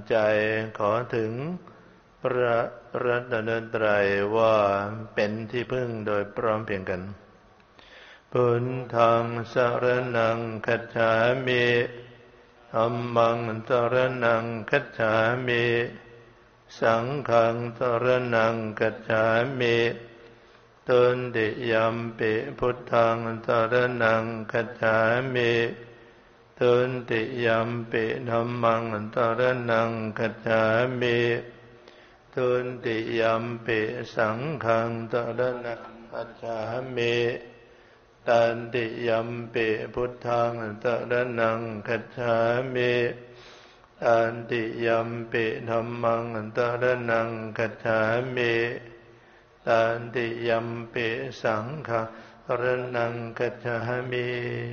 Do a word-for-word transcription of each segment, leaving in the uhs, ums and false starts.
ใจขอถึงพระรัตนตรัยว่าเป็นที่พึ่งโดยพร้อมเพรียงกันพุทธังสรณังคัจฉามิธัมมังสรณังคัจฉามิสังฆังสรณังคัจฉามิตุติยัมปิพุทธังสรณังคัจฉามิตุติยัมปิธัมมังสรณังคัจฉามิตุติยัมปิสังฆังสรณังคัจฉามิตันติยัมปิพุทธังสรณังคัจฉามิตันติยัมปิธัมมังสรณังคัจฉามิตันติยัมปิสังฆังสรณังคัจฉามิ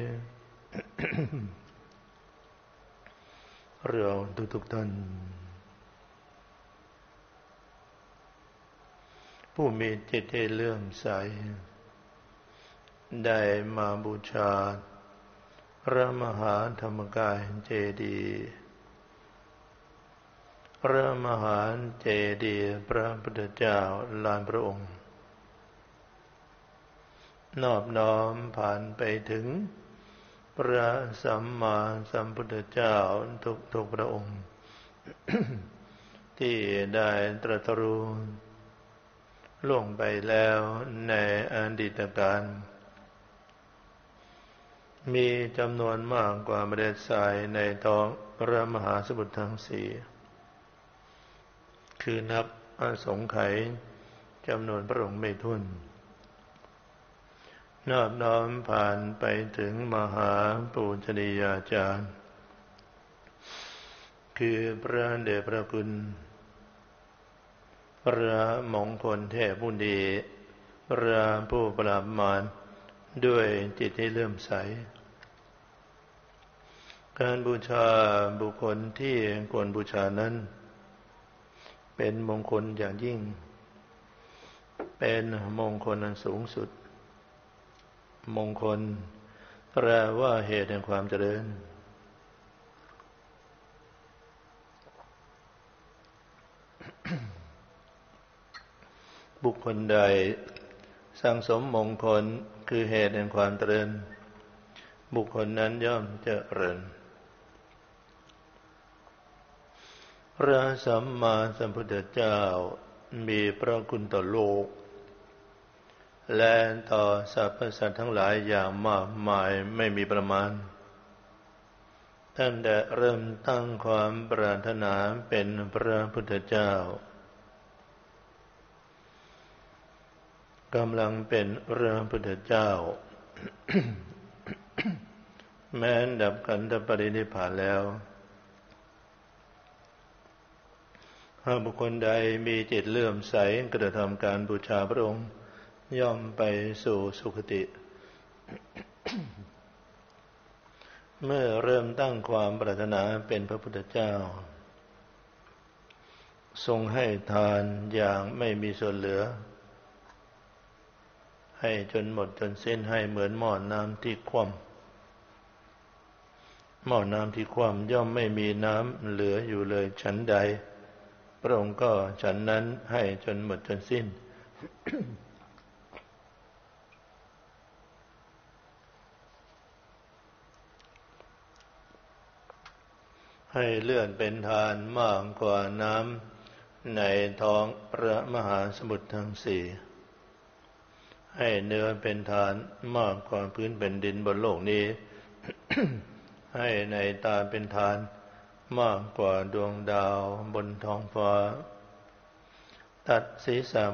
เราทุกๆท่านผู้มีจิตที่เลื่อมใสได้มาบูชาพระมหาธรรมกายเจดีย์พระมหาเจดีย์พระพุทธเจ้าลานพระองค์นอบน้อมผ่านไปถึงพระสัมมาสัมพุทธเจ้าทุกๆพระองค์ ที่ได้ตรัสรู้ล่วงไปแล้วในอดีตการมีจำนวนมากกว่าเมล็ดทรายในท้องพระมหาสมุทรทั้งสี่คือนับอสงไขยจำนวนพระองค์ไม่ถ้วนนอบน้อมผ่านไปถึงมหาปูชนียาจารย์คือพระเดชพระคุณพระมงคลเทพผู้ดีพระผู้ปราบมารด้วยจิตที่เลื่อมใสการบูชาบุคคลที่ควรบูชานั้นเป็นมงคลอย่างยิ่งเป็นมงคลอันสูงสุดมงคลแปลว่าเหตุแห่งความเจริญบุคคลใดสั่งสมมงคลคือเหตุแห่งความเจริญบุคคลนั้นย่อมเจริญพระสัมมาสัมพุทธเจ้ามีพระคุณต่อโลกและต่อสรรพสัตว์ทั้งหลายอย่างมากมายไม่มีประมาณตั้งแต่เริ่มตั้งความปรารถนาเป็นพระพุทธเจ้ากำลังเป็นพระพุทธเจ้า แม้ดับขันธปรินิพพานแล้วหากบุคคลใดมีจิตเลื่อมใสกระทำการบูชาพระองค์ย่อมไปสู่สุคติ เมื่อเริ่มตั้งความปรารถนาเป็นพระพุทธเจ้าทรงให้ทานอย่างไม่มีส่วนเหลือให้จนหมดจนสิ้นให้เหมือนหม้อน้ำที่คว่ำหม้อน้ำที่คว่ำย่อมไม่มีน้ำเหลืออยู่เลยฉันใดพระองค์ก็ฉันนั้นให้จนหมดจนสิ้น ให้เลื่อนเป็นทานมากกว่าน้ำในท้องพระมหาสมุทรทั้งสี่ให้เนื้อเป็นทานมากกว่าพื้นแผ่นดินบนโลกนี้ ให้ในตาเป็นทานมากกว่าดวงดาวบนท้องฟ้าตัดศีรษะ